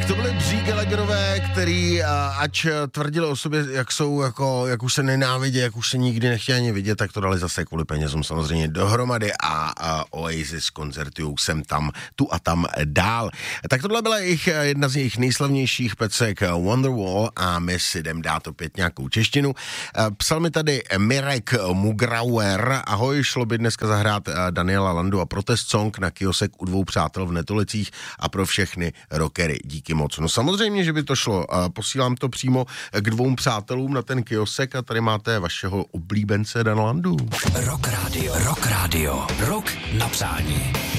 Tak to byly Bří Gallagherové, který ač tvrdili o sobě, jak jsou, jako, jak už se nenávidí, jak už se nikdy nechtějí ani vidět, tak to dali zase kvůli penězům samozřejmě dohromady a Oasis koncertujou sem tam, tu a tam dál. Tak tohle byla jedna z jejich nejslavnějších pecek Wonderwall a my si jdem dát opět nějakou češtinu. Psal mi tady Mirek Mugrauer, ahoj, šlo by dneska zahrát Daniela Landu a protest song na kiosek u dvou přátel v Netolicích a pro všechny rockery. Díky moc. No samozřejmě, že by to šlo. Posílám to přímo k dvou přátelům na ten kiosek a tady máte vašeho oblíbence Dana Landu. Rock Radio. Rock na přání.